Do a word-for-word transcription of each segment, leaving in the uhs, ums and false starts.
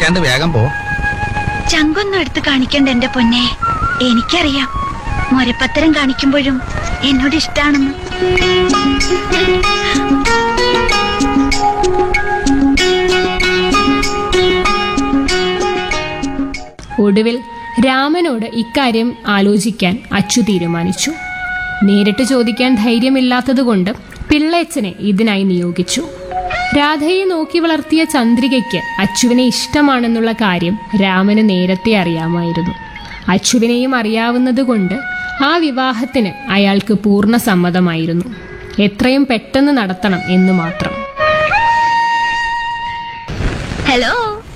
താമസിക്കാണ്ട് വേഗം പോ. ചങ്കൊന്നും എടുത്ത് കാണിക്കണ്ട എന്റെ പൊന്നെ. എനിക്കറിയാം മൊരപ്പത്തരം കാണിക്കുമ്പോഴും എന്നോട് ഇഷ്ടാണെന്ന്. ഒടുവിൽ രാമനോട് ഇക്കാര്യം ആലോചിക്കാൻ അച്ചു തീരുമാനിച്ചു. നേരിട്ട് ചോദിക്കാൻ ധൈര്യമില്ലാത്തതുകൊണ്ട് പിള്ളേച്ചനെ ഇതിനായി നിയോഗിച്ചു. രാധയെ നോക്കി വളർത്തിയ ചന്ദ്രികയ്ക്ക് അച്ചുവിനെ ഇഷ്ടമാണെന്നുള്ള കാര്യം രാമന് നേരത്തെ അറിയാമായിരുന്നു. അച്ചുവിനെയും അറിയാവുന്നതുകൊണ്ട് ആ വിവാഹത്തിന് അയാൾക്ക് പൂർണ്ണ സമ്മതമായിരുന്നു. എത്രയും പെട്ടെന്ന് നടത്തണം എന്ന് മാത്രം. ഹലോ,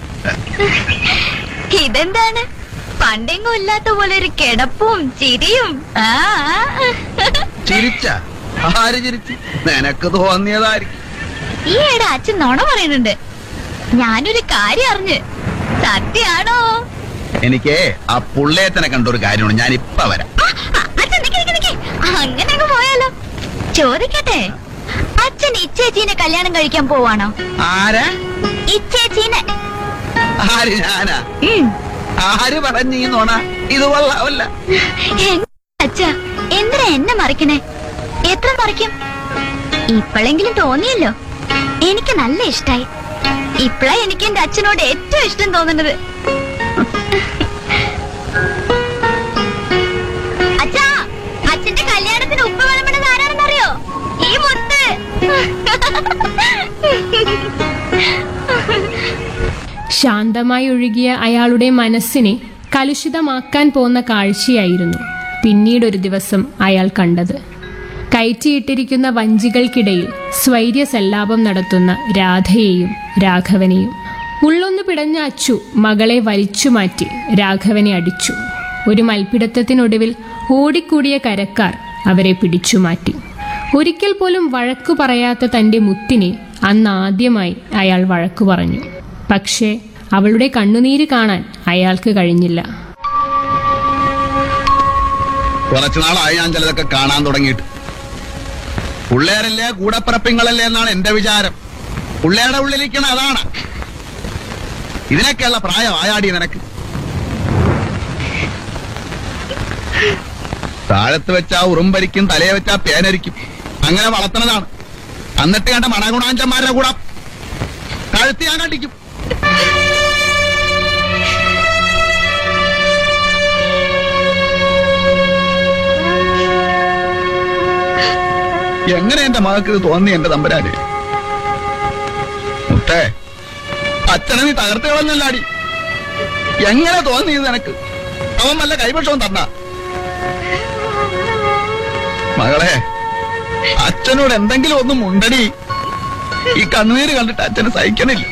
ഇതെന്താണ് പണ്ടെങ്ങും ഇല്ലാത്ത പോലെ ഒരു കിടപ്പും ചിരിയും? ആ ചിരിച്ച ആര് ചിരിച്ചു? നിനക്ക് തോന്നിയതായിരിക്കും. ഈ ഇട അച്ഛൻ നുണ പറയുന്നുണ്ട്. ഞാനൊരു കാര്യം അറിഞ്ഞ്. സത്യാണോ? എനിക്ക് ആ പുള്ളേത്തനെ കണ്ടൊരു കാര്യമാണ്. ഞാൻ ഇപ്പൊ വരാം. അങ്ങനെ അങ്ങ് പോയാലോ? ചോദിക്കട്ടെ, അച്ഛൻ ഇച്ചേച്ചീനെ കല്യാണം കഴിക്കാൻ പോവാണോ? ആരാ? ഇച്ചേച്ചീനെ. ആര്? ഞാനാ? ആര് പറഞ്ഞു ഈ നോണ? ഇത് കൊള്ളാവല്ല. അച്ഛാ, എന്തിനാ എന്നെ മറിക്കണേ? എത്ര മറിക്കും? ഇപ്പോഴെങ്കിലും തോന്നിയല്ലോ. എനിക്ക് നല്ല ഇഷ്ടായി. ഇപ്പഴാ എനിക്ക് എന്റെ അച്ഛനോട് ഏറ്റവും ഇഷ്ടം തോന്നുന്നത്. അച്ഛാ, അച്ഛന്റെ കല്യാണത്തിന് ഉപ്പ് വിളമ്പണത് ആരാണെന്നറിയോ? ഈ മുത്ത്. ശാന്തമായി ഒഴുകിയ അയാളുടെ മനസ്സിനെ കലുഷിതമാക്കാൻ പോന്ന കാഴ്ചയായിരുന്നു പിന്നീടൊരു ദിവസം അയാൾ കണ്ടത്. കയറ്റിയിട്ടിരിക്കുന്ന വഞ്ചികൾക്കിടയിൽ സ്വൈര്യസല്ലാപം നടത്തുന്ന രാധയെയും രാഘവനെയും. ഉള്ളൊന്നു പിടഞ്ഞ അച്ചു മകളെ വലിച്ചുമാറ്റി രാഘവനെ അടിച്ചു. ഒരു മൽപ്പിടുത്തത്തിനൊടുവിൽ ഓടിക്കൂടിയ കരക്കാർ അവരെ പിടിച്ചുമാറ്റി. ഒരിക്കൽ പോലും വഴക്കു പറയാത്ത തന്റെ മുത്തിനെ അന്നാദ്യമായി അയാൾ വഴക്കു പറഞ്ഞു. പക്ഷേ അവളുടെ കണ്ണുനീര് കാണാൻ അയാൾക്ക് കഴിഞ്ഞില്ല. കുറച്ചുനാളായി ഞാൻ ചിലതൊക്കെ കാണാൻ തുടങ്ങിയിട്ട്. പിള്ളേരല്ലേ കൂടപ്പിറപ്പിങ്ങളല്ലേ എന്നാണ് എന്റെ വിചാരം. പിള്ളേരുടെ ഉള്ളിലിരിക്കണ അതാണ്. ഇതിനൊക്കെയുള്ള പ്രായം ആയാടി നിനക്ക്. താഴത്ത് വെച്ചാ ഉറുമ്പരിക്കും, തലയെ വെച്ചാ പേനരിക്കും. അങ്ങനെ വളർത്തുന്നതാണ്. എന്നിട്ട് കണ്ട മണഗുണാഞ്ചന്മാരുടെ കൂടെ കഴുത്തി ഞാൻ കണ്ടിക്കും. എങ്ങനെ എന്റെ മകൾക്ക് ഇത് തോന്നി? എന്റെ തമ്പരാന് മുത്തേ, അച്ഛനെ നീ തകർത്ത് കളഞ്ഞല്ലാടി. എങ്ങനെ തോന്നി ഇത് നിനക്ക്? അവൻ വല്ല കൈവശവും തന്ന മകളെ, അച്ഛനോട് എന്തെങ്കിലും ഒന്നും ഉണ്ടടി. ഈ കണ്ണുനീര് കണ്ടിട്ട് അച്ഛന് സഹിക്കണില്ല.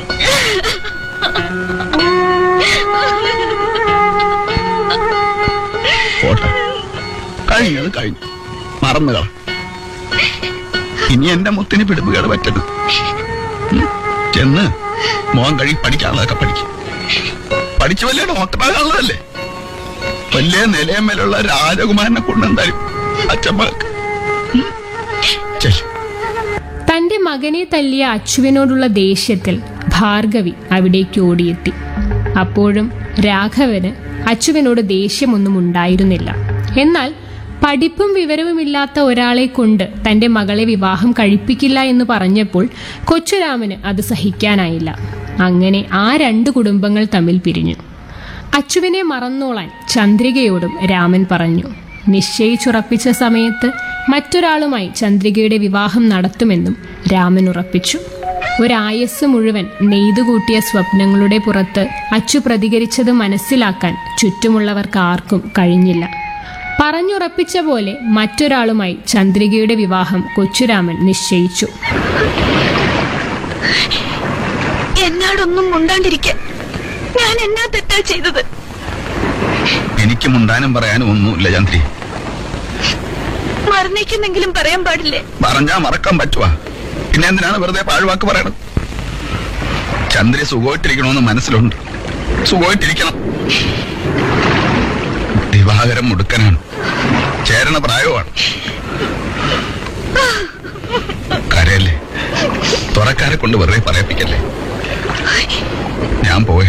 പോട്ടെ, കഴിഞ്ഞത് കഴിഞ്ഞു, മറന്നുകള. ഇനി എന്റെ മുത്തിന് പിടിപ്പുകേട് പറ്റരുത്. ചെന്ന് മോൻ കഴി പഠിക്കാനുള്ളതൊക്കെ പഠിക്കും. പഠിച്ചു വലിയ ഡോക്ടറാകാനുള്ളതല്ലേ. വലിയ നിലയമേലുള്ള രാജകുമാരനെ കൊണ്ടെന്തായാലും അച്ഛന്മാർക്ക്. തന്റെ മകനെ തല്ലിയ അച്ചുവിനോടുള്ള ദേഷ്യത്തിൽ ഭാർഗവി അവിടേക്ക് ഓടിയെത്തി. അപ്പോഴും രാഘവന് അച്ചുവിനോട് ദേഷ്യമൊന്നും ഉണ്ടായിരുന്നില്ല. എന്നാൽ പഠിപ്പും വിവരവുമില്ലാത്ത ഒരാളെ കൊണ്ട് തന്റെ മകളെ വിവാഹം കഴിപ്പിക്കില്ല എന്ന് പറഞ്ഞപ്പോൾ കൊച്ചുരാമന് അത് സഹിക്കാനായില്ല. അങ്ങനെ ആ രണ്ട് കുടുംബങ്ങൾ തമ്മിൽ പിരിഞ്ഞു. അച്ചുവിനെ മറന്നോളാൻ ചന്ദ്രികയോടും രാമൻ പറഞ്ഞു. നിശ്ചയിച്ചുറപ്പിച്ച സമയത്ത് മറ്റൊരാളുമായി ചന്ദ്രികയുടെ വിവാഹം നടത്തുമെന്നും രാമൻ ഉറപ്പിച്ചു. ഒരായസ് മുഴുവൻ നെയ്തുകൂട്ടിയ സ്വപ്നങ്ങളുടെ പുറത്ത് അച്ചു പ്രതികരിച്ചത് മനസ്സിലാക്കാൻ ചുറ്റുമുള്ളവർക്ക് ആർക്കും കഴിഞ്ഞില്ല. പറഞ്ഞുറപ്പിച്ച പോലെ മറ്റൊരാളുമായി ചന്ദ്രികയുടെ വിവാഹം കൊച്ചുരാമൻ നിശ്ചയിച്ചു. എന്നോടൊന്നും മുണ്ടാണ്ടിരിക്കാൻ ഞാൻ എന്നാ തെറ്റാ ചെയ്തത്? എനിക്ക് മുണ്ടാനും പറയാനും ഒന്നുമില്ല ചന്ദ്രി. മറന്നേക്കുന്നെങ്കിലും പറയാൻ പാടില്ലേ? പറഞ്ഞാ മറക്കാൻ പറ്റുവാ? പിന്നെ എന്തിനാണ് വെറുതെ പാഴ്വാക്ക് പറയണത്? ചന്ദ്രി സുഖമായിട്ടിരിക്കണമെന്ന് മനസ്സിലുണ്ട്. സുഖമായിട്ടിരിക്കണം. ദിവാകരം മുടുക്കനാണ്. ചേരണ പ്രായമാണ്. കരയല്ലേ? തുറക്കാരെ കൊണ്ട് വെറുതെ പറയിപ്പിക്കല്ലേ. ഞാൻ പോയി